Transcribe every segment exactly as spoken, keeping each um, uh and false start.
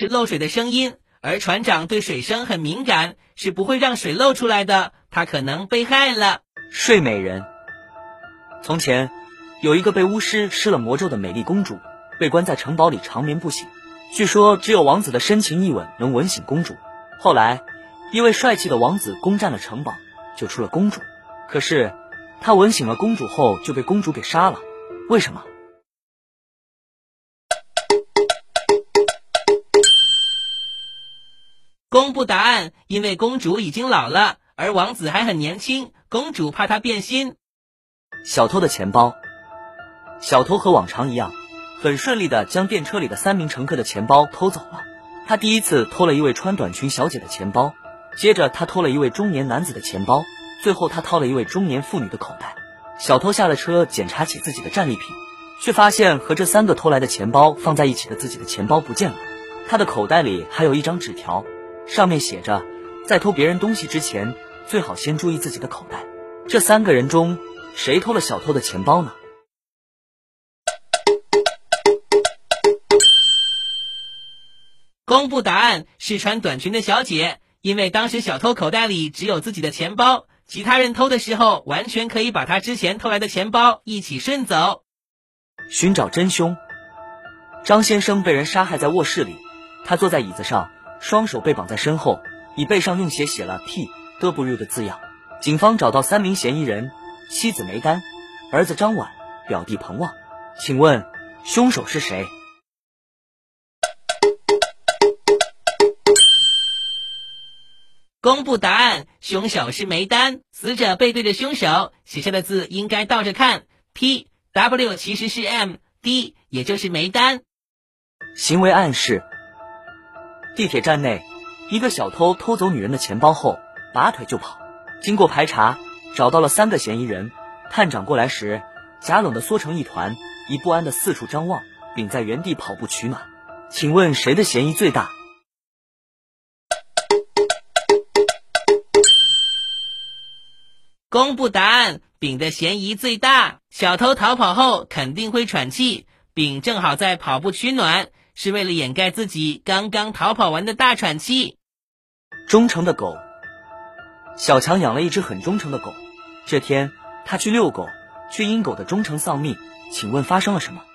是漏水的声音，而船长对水声很敏感，是不会让水漏出来的，他可能被害了。 睡美人。从前有一个被巫师施了魔咒的美丽公主，被关在城堡里长眠不醒，据说只有王子的深情一吻能吻醒公主。后来一位帅气的王子攻占了城堡，救出了公主，可是他吻醒了公主后就被公主给杀了，为什么？ 公布答案，因为公主已经老了，而王子还很年轻，公主怕他变心。 小偷的钱包。小偷和往常一样，很顺利地将电车里的三名乘客的钱包偷走了。他第一次偷了一位穿短裙小姐的钱包，接着他偷了一位中年男子的钱包，最后他掏了一位中年妇女的口袋。小偷下了车检查起自己的战利品，却发现和这三个偷来的钱包放在一起的自己的钱包不见了。他的口袋里还有一张纸条，上面写着，在偷别人东西之前，最好先注意自己的口袋。这三个人中，谁偷了小偷的钱包呢？ 公布答案，是穿短裙的小姐，因为当时小偷口袋里只有自己的钱包，其他人偷的时候完全可以把他之前偷来的钱包一起顺走。 寻找真凶。张先生被人杀害在卧室里，他坐在椅子上，双手被绑在身后，椅背上用血写了 P W 的字样。警方找到三名嫌疑人，妻子梅丹，儿子张婉，表弟彭旺。请问凶手是谁？ 公布答案，凶手是梅丹，死者背对着凶手，写下的字应该倒着看， P W 其实是 M D， 也就是梅丹。 行为暗示。地铁站内，一个小偷偷走女人的钱包后拔腿就跑，经过排查找到了三个嫌疑人。探长过来时，假冷的缩成一团，以不安的四处张望，并在原地跑步取暖。请问谁的嫌疑最大？ 公布答案，丙的嫌疑最大。小偷逃跑后肯定会喘气，丙正好在跑步取暖，是为了掩盖自己刚刚逃跑完的大喘气。 忠诚的狗。小强养了一只很忠诚的狗，这天他去遛狗，却因狗的忠诚丧命，请问发生了什么？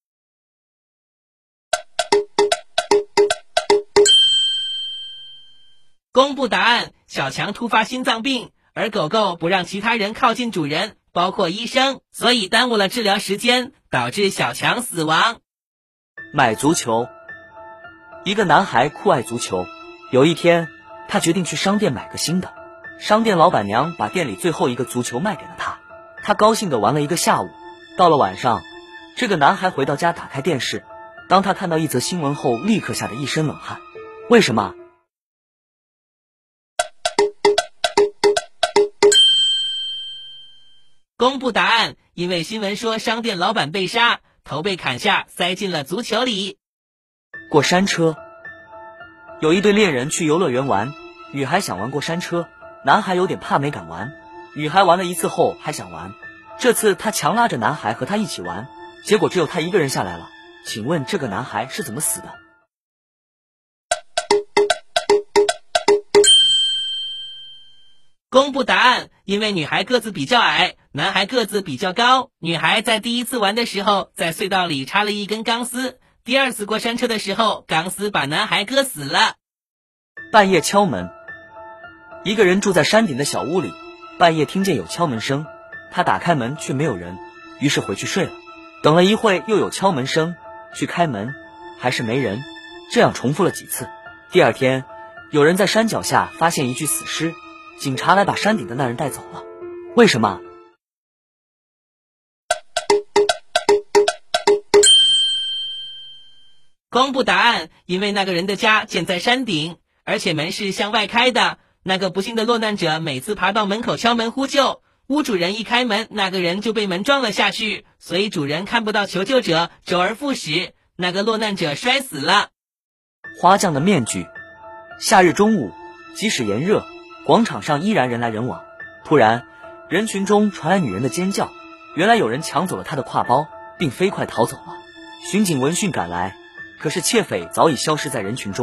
公布答案，小强突发心脏病，而狗狗不让其他人靠近主人，包括医生，所以耽误了治疗时间，导致小强死亡。 买足球。一个男孩酷爱足球，有一天他决定去商店买个新的，商店老板娘把店里最后一个足球卖给了他，他高兴地玩了一个下午。到了晚上，这个男孩回到家打开电视，当他看到一则新闻后，立刻吓得一身冷汗。为什么？ 公布答案，因为新闻说商店老板被杀，头被砍下，塞进了足球里。 过山车。有一对恋人去游乐园玩，女孩想玩过山车，男孩有点怕没敢玩。女孩玩了一次后还想玩，这次她强拉着男孩和她一起玩，结果只有她一个人下来了。请问这个男孩是怎么死的？ 公布答案，因为女孩个子比较矮，男孩个子比较高。女孩在第一次玩的时候，在隧道里插了一根钢丝，第二次过山车的时候，钢丝把男孩割死了。 半夜敲门。一个人住在山顶的小屋里，半夜听见有敲门声，他打开门却没有人，于是回去睡了。等了一会又有敲门声，去开门还是没人，这样重复了几次。第二天有人在山脚下发现一具死尸，警察来把山顶的那人带走了。为什么？ 公布答案，因为那个人的家建在山顶，而且门是向外开的。那个不幸的落难者每次爬到门口敲门呼救，屋主人一开门，那个人就被门撞了下去，所以主人看不到求救者，周而复始，那个落难者摔死了。 花匠的面具。夏日中午，即使炎热，广场上依然人来人往。突然，人群中传来女人的尖叫，原来有人抢走了她的挎包，并飞快逃走了。巡警闻讯赶来，可是窃匪早已消失在人群中。